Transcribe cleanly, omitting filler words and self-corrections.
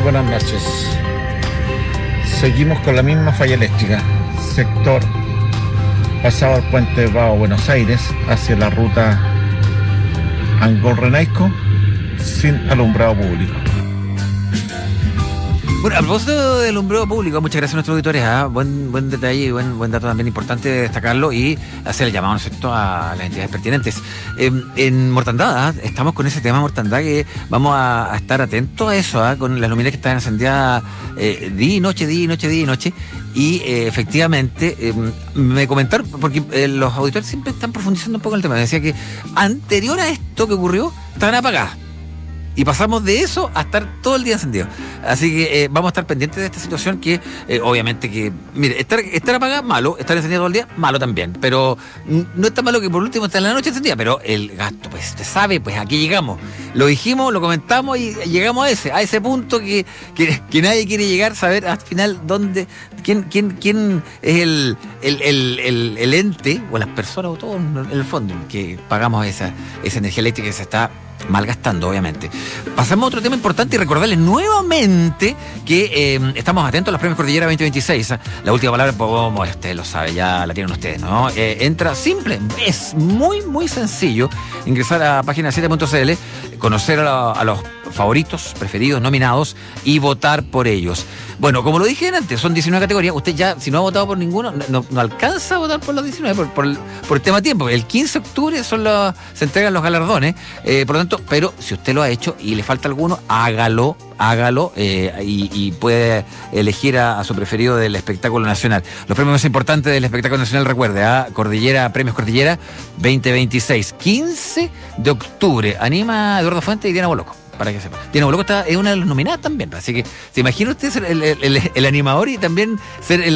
buenas noches. Seguimos con la misma falla eléctrica. Sector pasado al puente de Vao, Buenos Aires, hacia la ruta Angol-Renaico, sin alumbrado público. Bueno, a propósito del alumbrado público, muchas gracias a nuestros auditores. Buen detalle y buen dato también importante de destacarlo y hacer el llamado, ¿no es cierto?, a las entidades pertinentes. En Mortandad, estamos con ese tema Mortandad que vamos a estar atentos a eso, con las luminarias que están encendidas día y noche. Y efectivamente, me comentaron, porque los auditores siempre están profundizando un poco en el tema. Me decía que anterior a esto que ocurrió, estaban apagadas. Y pasamos de eso a estar todo el día encendido. Así que vamos a estar pendientes de esta situación que, obviamente que, mire, estar apagada, malo, estar encendida todo el día, malo también. Pero no es tan malo que por último estar en la noche encendida, pero el gasto, pues, usted sabe, pues aquí llegamos. Lo dijimos, lo comentamos y llegamos a ese punto que nadie quiere llegar, saber al final dónde, quién es el ente, o las personas, o todos en el fondo, que pagamos esa energía eléctrica que se está malgastando, obviamente. Pasamos a otro tema importante y recordarles nuevamente que estamos atentos a los premios Cordillera 2026. La última palabra, pues, usted lo sabe, ya la tienen ustedes, ¿no? Entra simple, es muy sencillo ingresar a página 7.cl, conocer a los favoritos, preferidos, nominados y votar por ellos. Bueno, como lo dije antes, son 19 categorías. Usted ya, si no ha votado por ninguno, no alcanza a votar por los 19 por el tema tiempo. El 15 de octubre se entregan los galardones. Por lo tanto, pero si usted lo ha hecho y le falta alguno, hágalo y puede elegir a su preferido del espectáculo nacional. Los premios más importantes del espectáculo nacional, recuerde, Premios Cordillera 2026, 15 de octubre. Anima Eduardo Fuentes y Diana Boloco, para que sepa. Diana Boloco es una de las nominadas también, así que se imagina usted ser el animador y también ser el